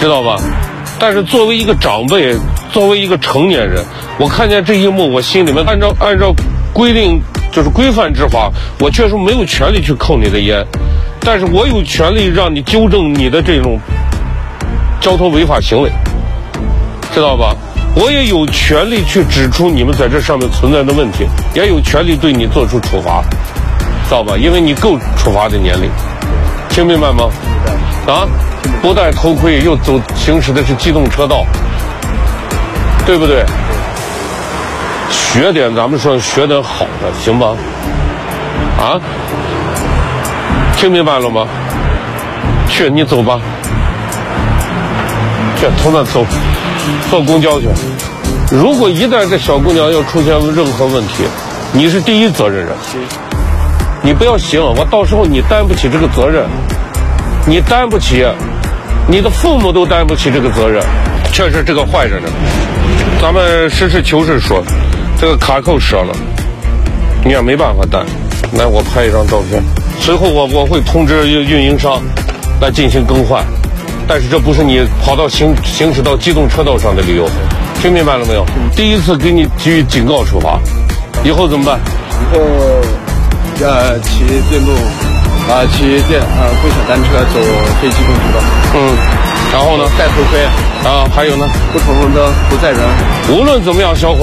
知道吧？但是作为一个长辈，作为一个成年人，我看见这一幕，我心里面按照规定，就是规范执法，我确实没有权利去扣你的烟，但是我有权利让你纠正你的这种交通违法行为，知道吧？我也有权利去指出你们在这上面存在的问题，也有权利对你做出处罚，知道吧？因为你够处罚的年龄，听明白吗？啊，不戴头盔又行驶的是机动车道，对不对？学点，咱们说学点好的，行吧？啊，听明白了吗？去，你走吧，去从那走，坐公交去。如果一旦这小姑娘要出现任何问题，你是第一责任人。你不要行，我到时候你担不起这个责任，你担不起，你的父母都担不起这个责任。确实这个坏着呢。咱们实事求是说，这个卡扣折了，你也没办法担。来，我拍一张照片，随后我会通知运营商来进行更换，但是这不是你跑到行驶到机动车道上的理由，听明白了没有？第一次给你给予警告处罚，以后怎么办？ 以后骑电动共享单车走非机动车道。 然后呢？ 戴头盔啊，还有呢？ 不闯红灯，不载人。 无论怎么样，小伙